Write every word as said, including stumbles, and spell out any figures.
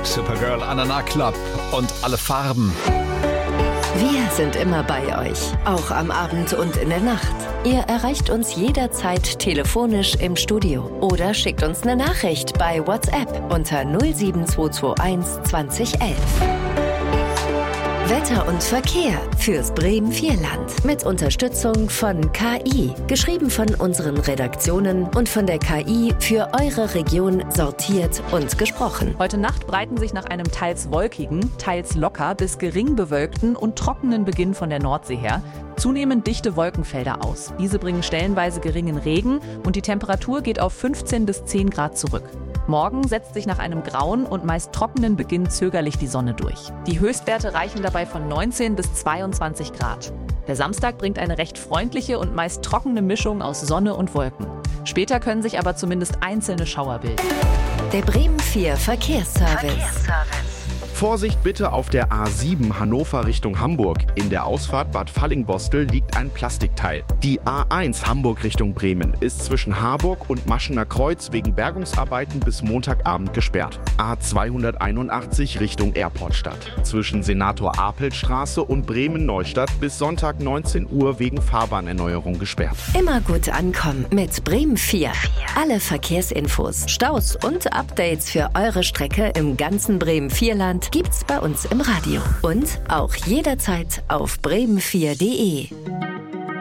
Supergirl, Anana Club und alle Farben. Wir sind immer bei euch, auch am Abend und in der Nacht. Ihr erreicht uns jederzeit telefonisch im Studio oder schickt uns eine Nachricht bei WhatsApp unter null sieben zwei zwei eins zwanzig elf. Wetter und Verkehr fürs Bremen-Vierland mit Unterstützung von K I. Geschrieben von unseren Redaktionen und von der K I für eure Region sortiert und gesprochen. Heute Nacht breiten sich nach einem teils wolkigen, teils locker bis gering bewölkten und trockenen Beginn von der Nordsee her zunehmend dichte Wolkenfelder aus. Diese bringen stellenweise geringen Regen und die Temperatur geht auf fünfzehn bis zehn Grad zurück. Morgen setzt sich nach einem grauen und meist trockenen Beginn zögerlich die Sonne durch. Die Höchstwerte reichen dabei von neunzehn bis zweiundzwanzig Grad. Der Samstag bringt eine recht freundliche und meist trockene Mischung aus Sonne und Wolken. Später können sich aber zumindest einzelne Schauer bilden. Der Bremen vier Verkehrsservice. Verkehrsservice. Vorsicht bitte auf der A sieben Hannover Richtung Hamburg. In der Ausfahrt Bad Fallingbostel liegt ein Plastikteil. Die A eins Hamburg Richtung Bremen ist zwischen Harburg und Maschener Kreuz wegen Bergungsarbeiten bis Montagabend gesperrt. A zweihunderteinundachtzig Richtung Airportstadt. Zwischen Senator-Apelt-Straße und Bremen-Neustadt bis Sonntag neunzehn Uhr wegen Fahrbahnerneuerung gesperrt. Immer gut ankommen mit Bremen vier. Alle Verkehrsinfos, Staus und Updates für eure Strecke im ganzen Bremen-Vierland gibt's bei uns im Radio und auch jederzeit auf bremen vier punkt de.